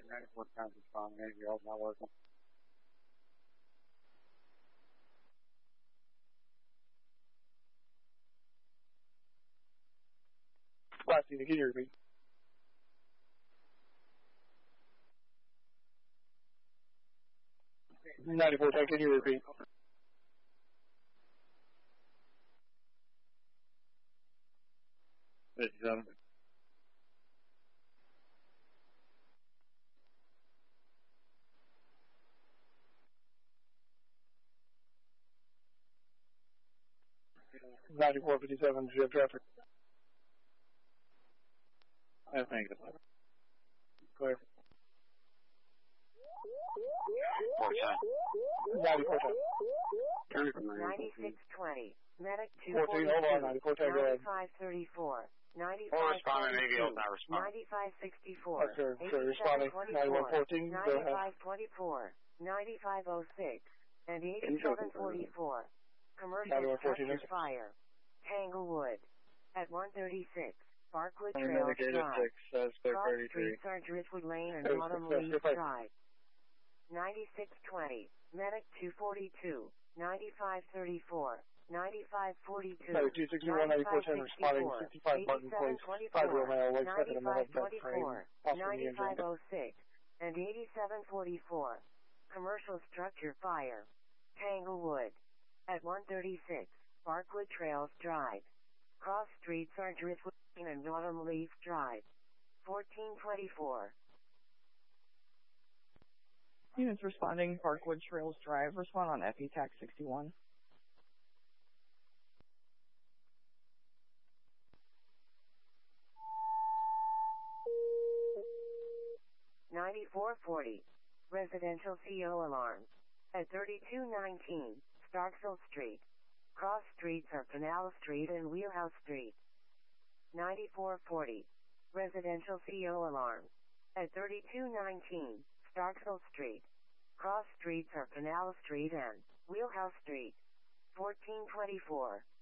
94 times is fine. You're not working. Blasting, can you repeat? Ninety-four ten, can you repeat? Fifty-seven. Ninety-four 57. Do you have traffic? I think it's clear. 94 10. 9620. Medic 14, 242. hold on, 94 10, go ahead. 9534. 9522. 9564. That's sir, responding. 9114, go ahead. 9524. 9506. And 8744. Commercial 9114, structure fire. Tanglewood. At 136. Barkwood Trail Unmitigated Drive. 6, Cross 33. Street, Sarge Richwood Lane, and Hey, Autumn success, Leaf goodbye. Drive. 9620. Medic 242. 9534. 9542. 9261, 94 10, responding. 65 Martin Place. 5 Romeo, Lake 7, and Metal Bed Frame. 9506. And 8744. Commercial structure fire. Tanglewood. At 136. Barkwood Trails Drive. Cross Street, Sarge Richwood Lane, and Autumn Leaf Drive. 1424. Units responding, Parkwood Trails Drive. Respond on FE TAC 61. $94.40. Residential CO alarm. At 3219 Starksville Street. Cross streets are Canal Street and Wheelhouse Street. 9440. Residential CO alarm. At 3219 Starksville Street. Cross streets are Canal Street and Wheelhouse Street. 1424.